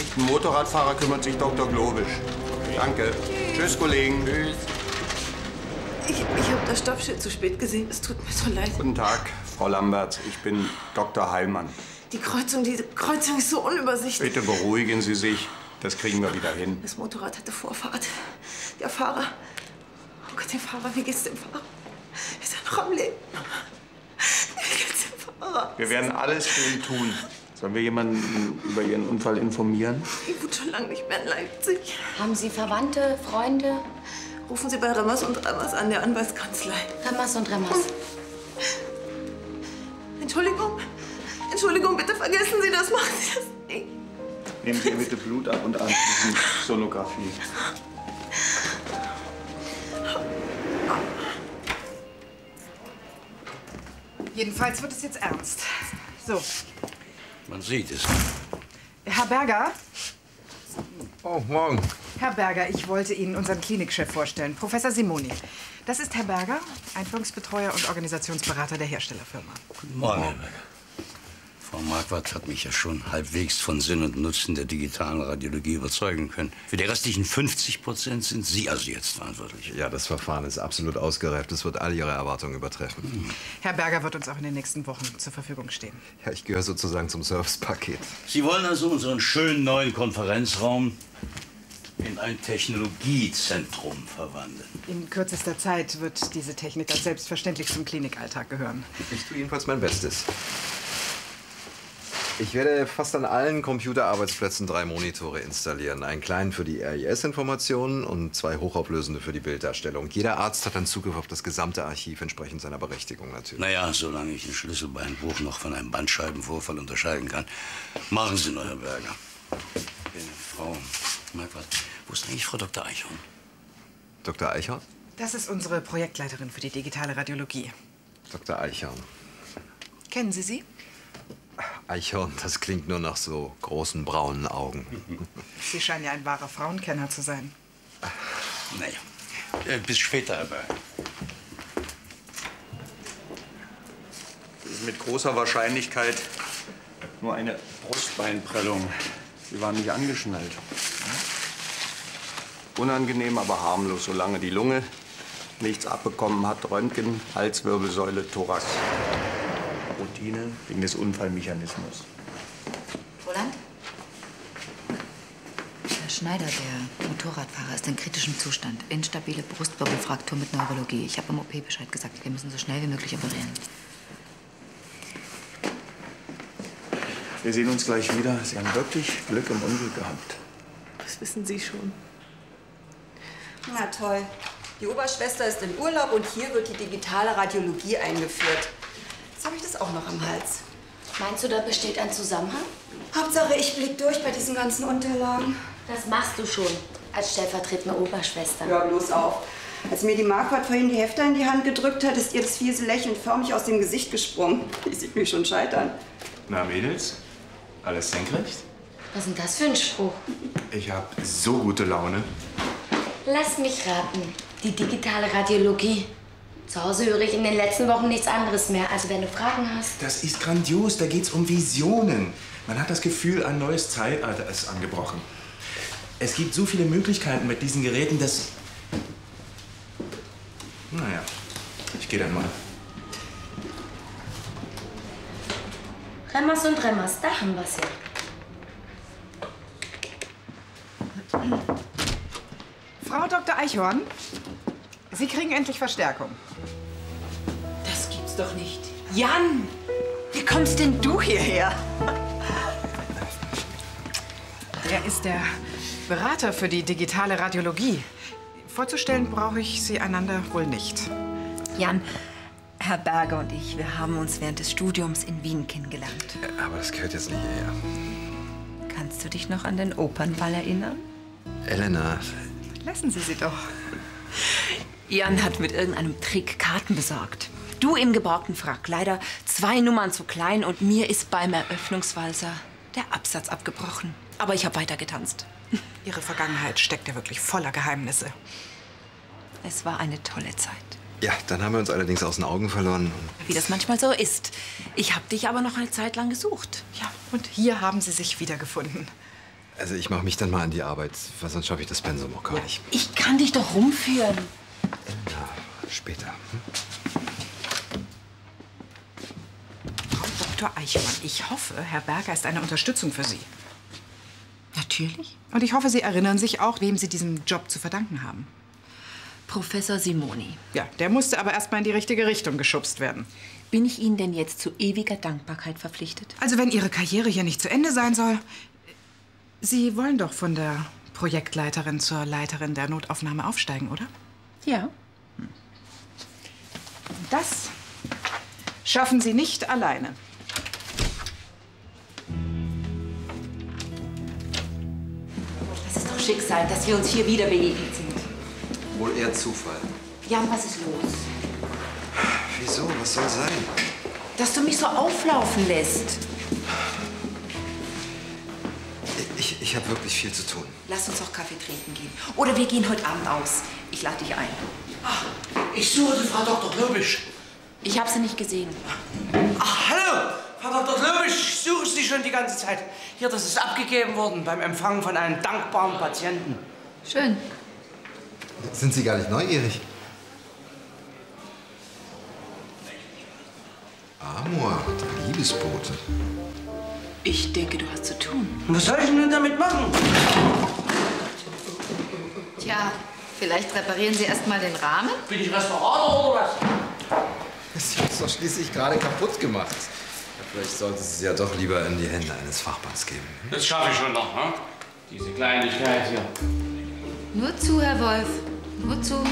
Um den Motorradfahrer kümmert sich Dr. Globisch. Danke. Tschüss, Kollegen. Tschüss. Ich habe das Stoppschild zu spät gesehen. Es tut mir so leid. Guten Tag, Frau Lambert. Ich bin Dr. Heilmann. Diese Kreuzung ist so unübersichtlich. Bitte beruhigen Sie sich. Das kriegen wir wieder hin. Das Motorrad hatte Vorfahrt. Der Fahrer... Oh Gott, der Fahrer, wie geht's dem Fahrer? Ist er noch am Leben? Wie geht's dem Fahrer? Wir werden alles für ihn tun. Sollen wir jemanden über Ihren Unfall informieren? Ich wohne schon lange nicht mehr in Leipzig. Haben Sie Verwandte, Freunde? Rufen Sie bei Remmers und Remmers an, der Anwaltskanzlei. Remmers und Remmers. Entschuldigung. Entschuldigung, bitte vergessen Sie das. Machen Sie das nicht. Nehmen Sie bitte Blut ab und anschließend Sonographie. Jedenfalls wird es jetzt ernst. So. Man sieht es. Herr Berger? Oh, morgen. Herr Berger, ich wollte Ihnen unseren Klinikchef vorstellen, Professor Simoni. Das ist Herr Berger, Einführungsbetreuer und Organisationsberater der Herstellerfirma. Guten Morgen, Herr Berger. Frau Marquardt hat mich ja schon halbwegs von Sinn und Nutzen der digitalen Radiologie überzeugen können. Für die restlichen 50% sind Sie also jetzt verantwortlich. Ja, das Verfahren ist absolut ausgereift. Es wird all Ihre Erwartungen übertreffen. Herr Berger wird uns auch in den nächsten Wochen zur Verfügung stehen. Ja, ich gehöre sozusagen zum Servicepaket. Sie wollen also unseren schönen neuen Konferenzraum in ein Technologiezentrum verwandeln. In kürzester Zeit wird diese Technik dann selbstverständlich zum Klinikalltag gehören. Ich tue jedenfalls mein Bestes. Ich werde fast an allen Computerarbeitsplätzen 3 Monitore installieren. Einen kleinen für die RIS-Informationen und 2 hochauflösende für die Bilddarstellung. Jeder Arzt hat dann Zugriff auf das gesamte Archiv, entsprechend seiner Berechtigung natürlich. Naja, solange ich einen Schlüsselbeinbruch noch von einem Bandscheibenvorfall unterscheiden kann. Machen Sie nur, Herr Berger. Frau Marquardt, wo ist eigentlich Frau Dr. Eichhorn? Dr. Eichhorn? Das ist unsere Projektleiterin für die digitale Radiologie. Dr. Eichhorn. Kennen Sie sie? Eichhorn, das klingt nur nach so großen braunen Augen. Sie scheinen ja ein wahrer Frauenkenner zu sein. Naja, bis später, Herr Berger. Das ist mit großer Wahrscheinlichkeit nur eine Brustbeinprellung. Sie waren nicht angeschnallt. Unangenehm, aber harmlos, solange die Lunge nichts abbekommen hat. Röntgen, Halswirbelsäule, Thorax. Routine wegen des Unfallmechanismus. Roland? Herr Schneider, der Motorradfahrer, ist in kritischem Zustand. Instabile Brustwirbelfraktur mit Neurologie. Ich habe im OP Bescheid gesagt. Wir müssen so schnell wie möglich operieren. Wir sehen uns gleich wieder. Sie haben wirklich Glück im Unglück gehabt. Das wissen Sie schon. Na toll. Die Oberschwester ist in Urlaub und hier wird die digitale Radiologie eingeführt. Jetzt habe ich das auch noch am Hals. Meinst du, da besteht ein Zusammenhang? Hauptsache, ich blick durch bei diesen ganzen Unterlagen. Das machst du schon, als stellvertretende Oberschwester. Hör bloß auf. Als mir die Marquardt vorhin die Hefte in die Hand gedrückt hat, ist ihr das fiese Lächeln förmlich aus dem Gesicht gesprungen. Die sieht mich schon scheitern. Na, Mädels? Alles senkrecht? Was ist denn das für ein Spruch? Ich hab so gute Laune. Lass mich raten. Die digitale Radiologie. Zu Hause höre ich in den letzten Wochen nichts anderes mehr. Also wenn du Fragen hast... Das ist grandios, da geht's um Visionen. Man hat das Gefühl, ein neues Zeitalter ist angebrochen. Es gibt so viele Möglichkeiten mit diesen Geräten, dass... Naja, ich gehe dann mal. Remmers und Remmers, da haben wir's ja. Frau Dr. Eichhorn, Sie kriegen endlich Verstärkung. Das gibt's doch nicht. Jan, wie kommst denn du hierher? Er ist der Berater für die digitale Radiologie. Vorzustellen brauche ich Sie einander wohl nicht. Jan, Herr Berger und ich, wir haben uns während des Studiums in Wien kennengelernt. Aber das gehört jetzt nicht hierher. Kannst du dich noch an den Opernball erinnern? Elena. Lassen Sie sie doch. Jan hat mit irgendeinem Trick Karten besorgt. Du im geborgten Frack. Leider 2 Nummern zu klein und mir ist beim Eröffnungswalzer der Absatz abgebrochen. Aber ich habe weiter getanzt. Ihre Vergangenheit steckt ja wirklich voller Geheimnisse. Es war eine tolle Zeit. Ja, dann haben wir uns allerdings aus den Augen verloren. Wie das manchmal so ist. Ich habe dich aber noch eine Zeit lang gesucht. Ja, und hier haben Sie sich wiedergefunden. Also ich mache mich dann mal an die Arbeit, weil sonst schaffe ich das Pensum auch gar nicht. Ich kann dich doch rumführen. Ja, später. Frau Dr. Eichmann, ich hoffe, Herr Berger ist eine Unterstützung für Sie. Natürlich. Und ich hoffe, Sie erinnern sich auch, wem Sie diesen Job zu verdanken haben. Professor Simoni. Ja, der musste aber erst mal in die richtige Richtung geschubst werden. Bin ich Ihnen denn jetzt zu ewiger Dankbarkeit verpflichtet? Also wenn Ihre Karriere hier nicht zu Ende sein soll, Sie wollen doch von der Projektleiterin zur Leiterin der Notaufnahme aufsteigen, oder? Ja. Das schaffen Sie nicht alleine. Das ist doch Schicksal, dass wir uns hier wieder begegnet sind. Wohl eher Zufall. Jan, was ist los? Wieso? Was soll sein? Dass du mich so auflaufen lässt. Ich habe wirklich viel zu tun. Lass uns doch Kaffee trinken gehen. Oder wir gehen heute Abend aus. Ich lade dich ein. Ach, ich suche die Frau Dr. Klöbisch. Ich habe sie nicht gesehen. Ach, hallo, Frau Dr. Klöbisch, ich suche Sie schon die ganze Zeit. Hier, das ist abgegeben worden beim Empfang von einem dankbaren Patienten. Schön. Sind Sie gar nicht neugierig? Amor, der Liebesbote. Ich denke, du hast zu tun. Was soll ich denn damit machen? Tja, vielleicht reparieren Sie erst mal den Rahmen? Bin ich Restaurator oder was? Sie haben es doch schließlich gerade kaputt gemacht. Ja, vielleicht sollte Sie ja doch lieber in die Hände eines Fachmanns geben. Das schaffe ich schon noch, ne? Diese Kleinigkeit hier. Nur zu, Herr Wolf. Nur zu.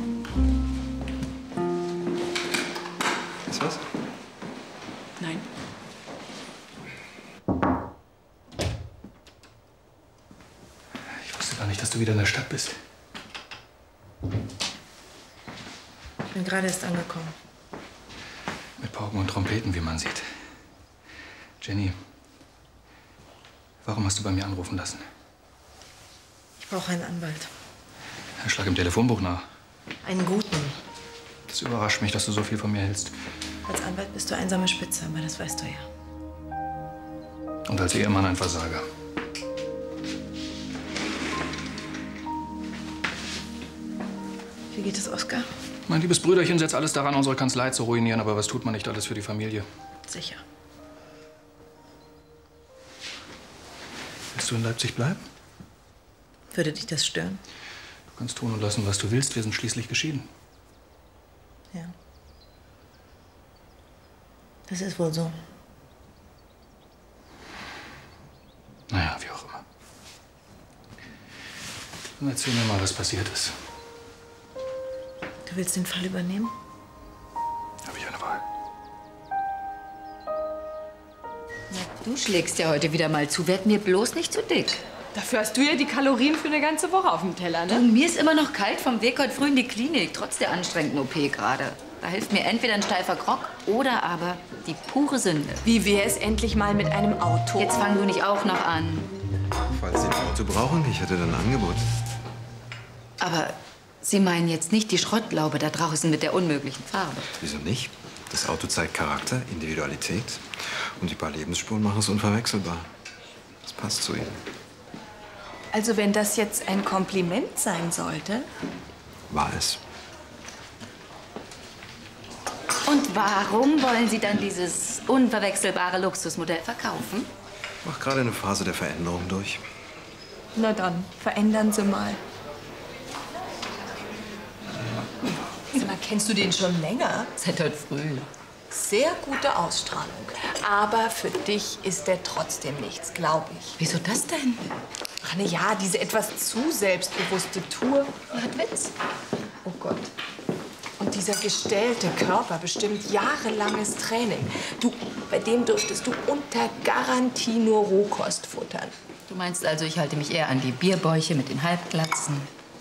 Ist was? Nein. Ich wusste gar nicht, dass du wieder in der Stadt bist. Ich bin gerade erst angekommen. Mit Pauken und Trompeten, wie man sieht. Jenny, warum hast du bei mir anrufen lassen? Ich brauche einen Anwalt. Schlag im Telefonbuch nach. Einen guten. Das überrascht mich, dass du so viel von mir hältst. Als Anwalt bist du einsame Spitze, aber das weißt du ja. Und als Ehemann ein Versager. Wie geht es Oskar? Mein liebes Brüderchen setzt alles daran, unsere Kanzlei zu ruinieren. Aber was tut man nicht alles für die Familie? Sicher. Willst du in Leipzig bleiben? Würde dich das stören? Du kannst tun und lassen, was du willst. Wir sind schließlich geschieden. Ja. Das ist wohl so. Naja, wie auch immer. Dann erzähl mir mal, was passiert ist. Du willst den Fall übernehmen? Habe ich eine Wahl? Du schlägst ja heute wieder mal zu. Werd mir bloß nicht zu dick. Dafür hast du ja die Kalorien für eine ganze Woche auf dem Teller, ne? Du, mir ist immer noch kalt vom Weg heute früh in die Klinik, trotz der anstrengenden OP gerade. Da hilft mir entweder ein steifer Grog oder aber die pure Sünde. Wie wäre es endlich mal mit einem Auto? Jetzt fang du nicht auch noch an. Falls Sie ein Auto brauchen, ich hätte dann ein Angebot. Aber Sie meinen jetzt nicht die Schrottlaube da draußen mit der unmöglichen Farbe? Wieso nicht? Das Auto zeigt Charakter, Individualität. Und die paar Lebensspuren machen es unverwechselbar. Das passt zu Ihnen. Also wenn das jetzt ein Kompliment sein sollte? War es. Und warum wollen Sie dann dieses unverwechselbare Luxusmodell verkaufen? Ich mach gerade eine Phase der Veränderung durch. Na dann, verändern Sie mal. Sag mal, kennst du den schon länger? Seit heute früh. Sehr gute Ausstrahlung. Aber für dich ist der trotzdem nichts, glaube ich. Wieso das denn? Ach na ja, diese etwas zu selbstbewusste Tour. Hat Witz. Oh Gott. Und dieser gestellte Körper bestimmt jahrelanges Training. Du, bei dem dürftest du unter Garantie nur Rohkost futtern. Du meinst also, ich halte mich eher an die Bierbäuche mit den Halbglatzen?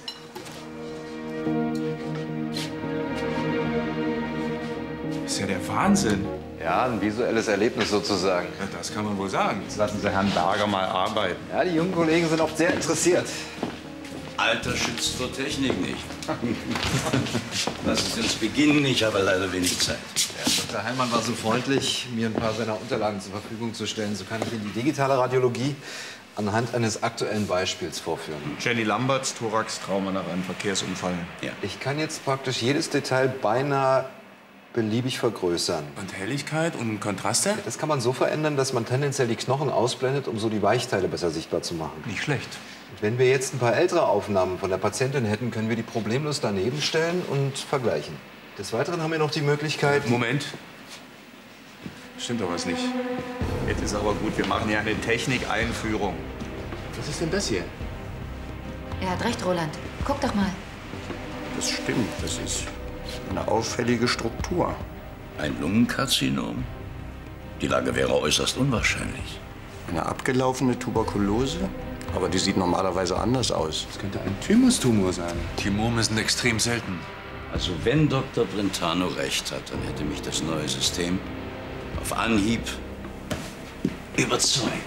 Das ist ja der Wahnsinn. Ja, ein visuelles Erlebnis sozusagen. Ja, das kann man wohl sagen. Jetzt lassen Sie Herrn Berger mal arbeiten. Ja, die jungen Kollegen sind oft sehr interessiert. Alter schützt vor Technik nicht. Lass es uns beginnen, ich habe leider wenig Zeit. Ja, Dr. Heilmann war so freundlich, mir ein paar seiner Unterlagen zur Verfügung zu stellen. So kann ich in die digitale Radiologie anhand eines aktuellen Beispiels vorführen. Jenny Lamberts, Thorax-Trauma nach einem Verkehrsunfall. Ja. Ich kann jetzt praktisch jedes Detail beinahe beliebig vergrößern. Und Helligkeit und Kontraste? Das kann man so verändern, dass man tendenziell die Knochen ausblendet, um so die Weichteile besser sichtbar zu machen. Nicht schlecht. Und wenn wir jetzt ein paar ältere Aufnahmen von der Patientin hätten, können wir die problemlos daneben stellen und vergleichen. Des Weiteren haben wir noch die Möglichkeit... Moment. Stimmt doch was nicht. Jetzt ist aber gut, wir machen ja eine Technikeinführung. Was ist denn das hier? Er hat recht, Roland. Guck doch mal. Das stimmt, das ist eine auffällige Struktur. Ein Lungenkarzinom? Die Lage wäre äußerst unwahrscheinlich. Eine abgelaufene Tuberkulose? Aber die sieht normalerweise anders aus. Das könnte ein Thymustumor sein. Thymomen sind extrem selten. Also wenn Dr. Brentano recht hat, dann hätte mich das neue System auf Anhieb überzeugt.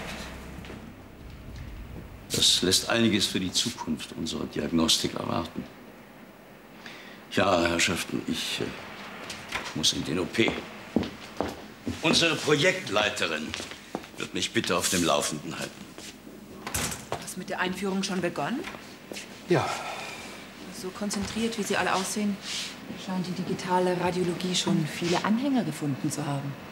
Das lässt einiges für die Zukunft unserer Diagnostik erwarten. Ja, Herrschaften, ich muss in den OP. Unsere Projektleiterin wird mich bitte auf dem Laufenden halten. Hast du mit der Einführung schon begonnen? Ja. So konzentriert, wie Sie alle aussehen, scheint die digitale Radiologie schon viele Anhänger gefunden zu haben.